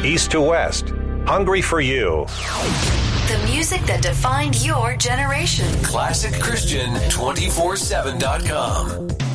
east to west. Hungry for You. The music that defined your generation. ClassicChristian247.com.